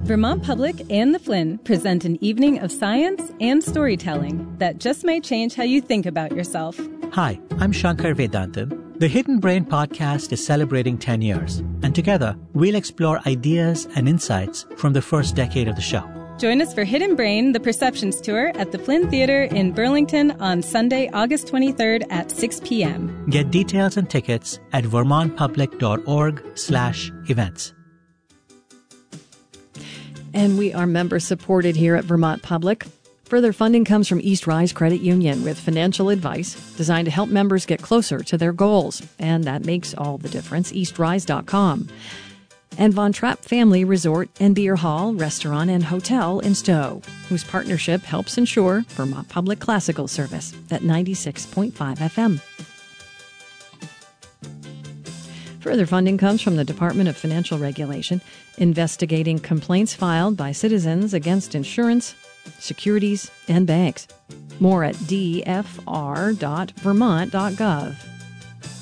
Vermont Public and the Flynn present an evening of science and storytelling that just may change how you think about yourself. Hi, I'm Shankar Vedantam. The Hidden Brain podcast is celebrating 10 years, and together we'll explore ideas and insights from the first decade of the show. Join us for Hidden Brain, the Perceptions Tour at the Flynn Theatre in Burlington on Sunday, August 23rd at 6 p.m. Get details and tickets at vermontpublic.org/events. And we are member supported here at Vermont Public. Further funding comes from East Rise Credit Union with financial advice designed to help members get closer to their goals. And that makes all the difference. EastRise.com. And Von Trapp Family Resort and Beer Hall, Restaurant and Hotel in Stowe, whose partnership helps ensure Vermont Public classical service at 96.5 FM. Further funding comes from the Department of Financial Regulation, investigating complaints filed by citizens against insurance, securities, and banks. More at dfr.vermont.gov.